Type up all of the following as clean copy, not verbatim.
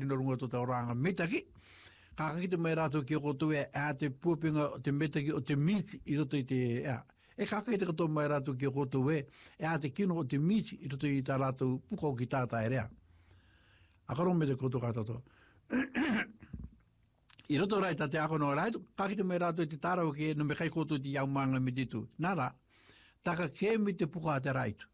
kino runga to tauranga metaki. Kakakita mai rātou ki koto e te puapinga o te metaki o te miti I roto I te ea. E kakakita kato mai rātou ki koto e te kino o te miti I roto I tā rātou puko ki tātai rea. Akaro me te koto katoto. I roto rai tā te ako no rai, kakita mai rātou te tārau ke no me kai koto ti iau manga me titu. Nara, taka ke me te puka te raitu.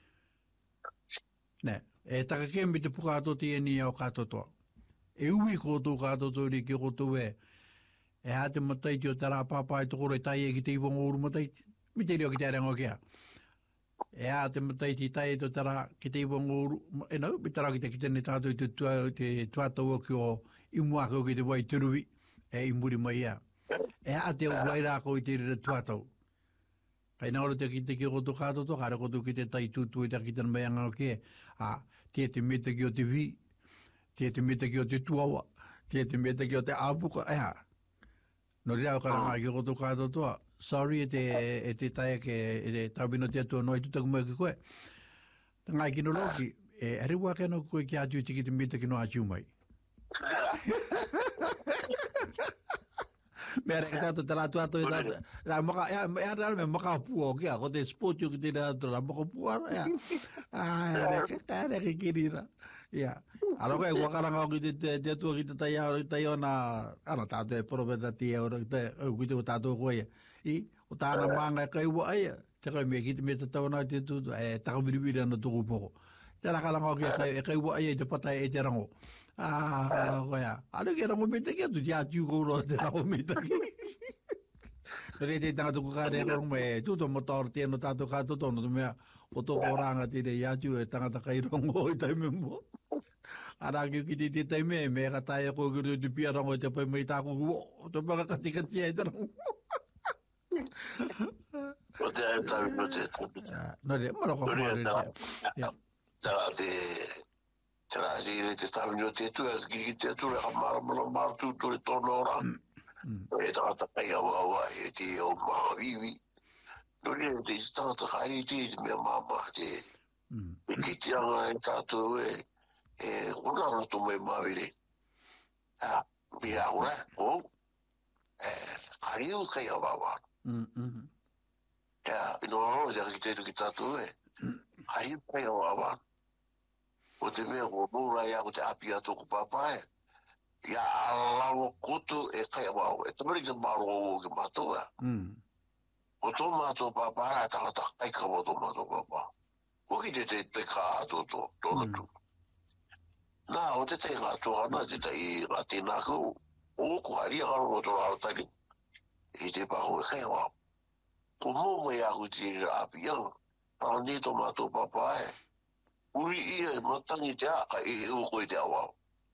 Ne, taka ke me te puka to te eni au katotoa. E ui koto katoto ri ki koto e te matai te o tara papai toko roi tai e ki te iwongo uru matai. Mi te reo ki te arengo kia. Te matai te tai e to tara ki te iwongo uru. E nau, mi tara ki te kitene tātou te tuatau o ki o imuaka o ki te wai turui. I muri mai ea. Te wai rāko I te rira tuatau. Kai naora te ki koto katoto, kare koto ki te tai tutu I te kitana mai anga o ke. Te meta ki o te vi. Te meta ki o te tuawa, te meta ki o te āpuka, No rea o karanga ki koto katotoa, sorry e te taia ke te tawino te atua noi tutaku mai ki koe. Ngai kino loki, rewa ke no koe ki atu tiki te meta ki no atu mai. Mea reka tātou te rātu ato e tātou, me maka pua o kia, ko te sport yu ki te rātu rā maka pua, reka kirira. Aro koe, wakaranga o ki te atua ki te tai o na, ana tātou e porobeta ti e ora, ki te o tātou koe, o tāna manga e kai ua aia, te koe me ki te me te tauna te tutu, takamiriwiri ana tuku poko. Te rakaranga o kia e kai ua aia te patai e te rango. Ano ke rango metaki atu te atu kouro te rango metaki. Nore te tangata ko kāre koro me tūto motor te no tātou kātoto no mea o tōko ranga te rei atu e tangata kai rongo I taime mo. Ara ki ki te taime me ka tae ko kuru te pia rango te pai mai tāko kuo. Tō paka katikati e te rango. O te ai tau no te tāpiti. Nore, maroko kumare. Tera ri te tawinyo te tu as ki te tu a mara tu tu tono ora. E ta kai awa e te o mavivi. No ni te sta ta kai te me mama te. Ki te anga e ta tu ora no tu me mavire. Mira ora o kai o kai awa. No ya ki te ki ta tu ai kai awa. O te mea o nora ia o te api ato ko papae. Ia alawa koto e kai wau. E tamari te maro o ke matoa. O tō mato papara e takata kai kawa tō mato papa. O ki te ka ato tō tōna tu. Nā o te ngā tōhana te tai ngā tēnā kau. O ko haria karo o tō rao tari. E te paho e kai wau. Ko mō mai aku te rira api anga. Pao ni tō mato papae. Uri ia matangi te aka I eo koe te awao.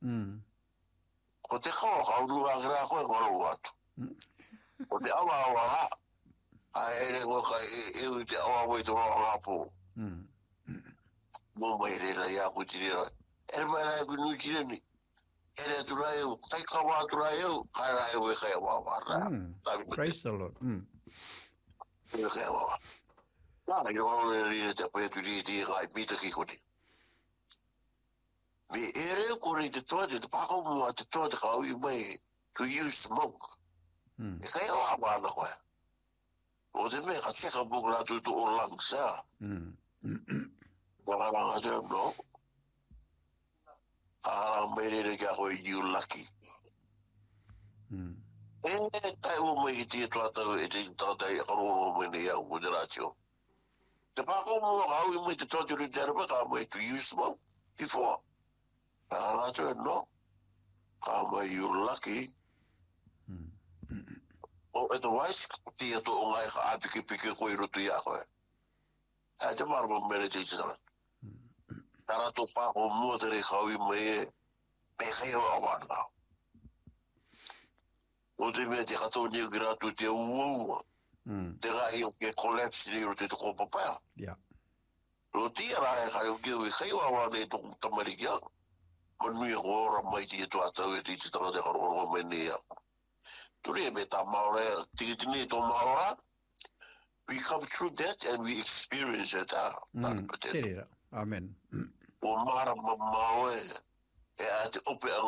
Ko te kawa kaurua kira koe ngaro atu. Ko te awa ha. A ere koe ka eo te awao i te roa ngāpō. Mō mai rera ia koe te rera. Ere mai rai koe nui kireni. Ere atu rai eo. Kai kawa atu rai eo. Kai rai eo e kai awao wara. Praise the Lord. E kai awao. Nā, i roa rira te apeatu riri kai pita ki kone. Me ere kore te toa te pako mua te toa te kaui mai to use smoke. E kai awa wana koe. O te me ka teka buku ratu to o lungs ya. Waranga te no. Arang mai rere kia koe you lucky. E tai o mai te toa tau e te tātai karoro mai ne iau mo te ratio. Te pako mua kaui mai te toa te rutera ka mai to use smoke before. I don't know. How are you lucky? O e to wais tia to o ngai ka apiki piki koe rotu ia koe. E te marama mere te isi nanga. Tara to pa o mua te re kaui mai me kai o awana. O te mea te kato ni ki ratu te uaua. Te gai o ke collapse ni rote te kōpapaya. Ro tia rai kare o ke ui kai o awana e tōku tamariki anga. Manui ko ora mai te toa tau e te tanga te karoro mai nea. Turi e me tā maora e tigitini tō maora. We come through that and we experience it. Amen. O mara mamau e a te ope